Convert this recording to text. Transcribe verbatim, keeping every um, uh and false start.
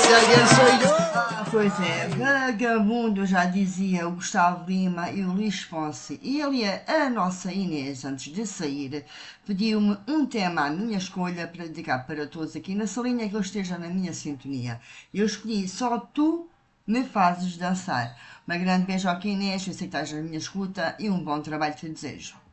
quem sou eu? Ah, pois é, vagabundo, já dizia o Gustavo Lima e o Luís Fonsi. E ali a, a nossa Inês, antes de sair, pediu-me um tema à minha escolha para dedicar para todos aqui na salinha que eu esteja na minha sintonia. Eu escolhi Só Tu Me Fazes Dançar. Uma grande beijo aqui, Inês, eu sei que estás na minha escuta e um bom trabalho te desejo.